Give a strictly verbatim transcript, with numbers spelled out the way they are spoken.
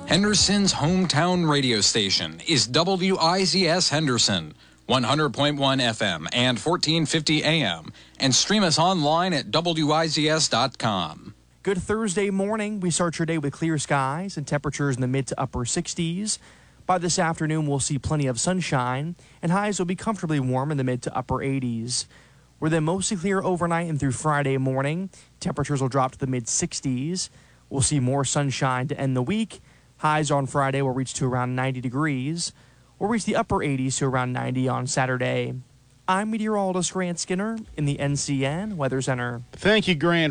Henderson's hometown radio station is W I Z S Henderson, one hundred point one F M and fourteen fifty A M, and stream us online at W I Z S dot com. Good Thursday morning. We start your day with clear skies and temperatures in the mid to upper sixties. By this afternoon, we'll see plenty of sunshine, and highs will be comfortably warm in the mid to upper eighties. We're then mostly clear overnight and through Friday morning. Temperatures will drop to the mid sixties. We'll see more sunshine to end the week. Highs on Friday will reach to around ninety degrees. We'll reach the upper eighties to around ninety on Saturday. I'm meteorologist Grant Skinner in the N C N Weather Center. Thank you, Grant.